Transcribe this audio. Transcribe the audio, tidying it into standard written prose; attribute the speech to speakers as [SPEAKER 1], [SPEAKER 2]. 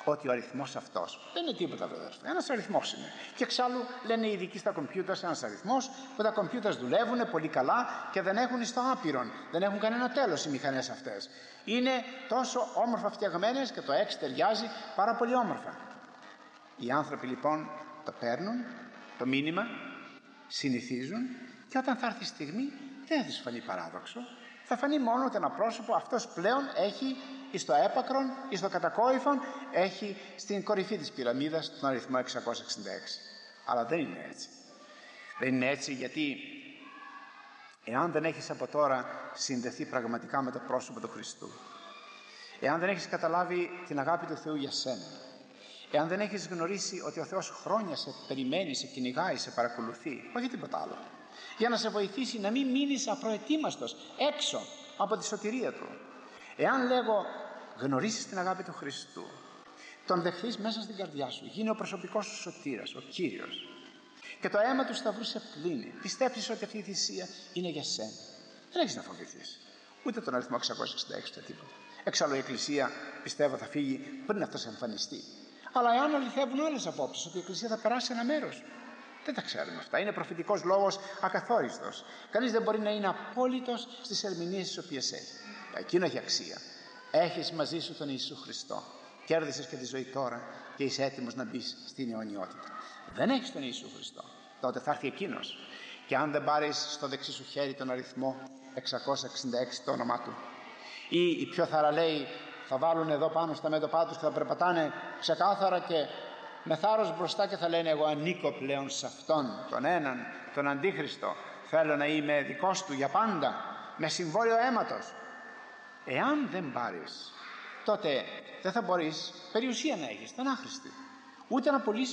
[SPEAKER 1] ότι ο αριθμός αυτός δεν είναι τίποτα, βέβαια. Ένας αριθμός είναι. Και εξάλλου λένε οι ειδικοί στα κομπιούτερ ένας αριθμός που τα κομπιούτερ δουλεύουν πολύ καλά και δεν έχουν στο άπειρον. Δεν έχουν κανένα τέλος οι μηχανές αυτές. Είναι τόσο όμορφα φτιαγμένες και το 6 ταιριάζει πάρα πολύ όμορφα. Οι άνθρωποι λοιπόν το παίρνουν, το μήνυμα, συνηθίζουν και όταν θα έρθει η στιγμή δεν θα τους φανεί παράδοξο. Θα φανεί μόνο ότι ένα πρόσωπο αυτός πλέον έχει εις το έπακρον, εις το κατακόρυφον, έχει στην κορυφή της πυραμίδας τον αριθμό 666. Αλλά δεν είναι έτσι. Δεν είναι έτσι γιατί εάν δεν έχεις από τώρα συνδεθεί πραγματικά με το πρόσωπο του Χριστού, εάν δεν έχεις καταλάβει την αγάπη του Θεού για σένα, εάν δεν έχεις γνωρίσει ότι ο Θεός χρόνια σε περιμένει, σε κυνηγάει, σε παρακολουθεί, όχι τίποτα άλλο, για να σε βοηθήσει να μην μείνεις απροετοίμαστος έξω από τη σωτηρία Του. Εάν λέγω γνωρίσεις την αγάπη του Χριστού, τον δεχθείς μέσα στην καρδιά σου, γίνει ο προσωπικός σου σωτήρας, ο Κύριος, και το αίμα του Σταυρού σε πλύνει, πιστέψεις ότι αυτή η θυσία είναι για σένα, δεν έχεις να φοβηθείς ούτε τον αριθμό 666 ούτε τίποτα. Εξάλλου η Εκκλησία πιστεύω θα φύγει πριν αυτός εμφανιστεί. Αλλά εάν αληθεύουν άλλες απόψεις ότι η Εκκλησία θα περάσει ένα μέρος, δεν τα ξέρουμε αυτά. Είναι προφητικός λόγος ακαθόριστος. Κανείς δεν μπορεί να είναι απόλυτος στις ερμηνείες τις οποίες έχει. Εκείνο έχει αξία. Έχεις μαζί σου τον Ιησού Χριστό. Κέρδισες και τη ζωή τώρα και είσαι έτοιμος να μπεις στην αιωνιότητα. Δεν έχεις τον Ιησού Χριστό. Τότε θα έρθει εκείνος. Και αν δεν πάρεις στο δεξί σου χέρι τον αριθμό 666 το όνομά του, ή οι πιο θαραλέοι θα βάλουν εδώ πάνω στα μέτωπά τους και θα περπατάνε ξεκάθαρα και με θάρρος μπροστά και θα λένε εγώ ανήκω πλέον σε αυτόν τον έναν, τον Αντίχριστο, θέλω να είμαι δικός του για πάντα, με συμβόλαιο αίματος. Εάν δεν πάρεις, τότε δεν θα μπορείς περιουσία να έχεις, τον άχρηστη, ούτε να πωλήσεις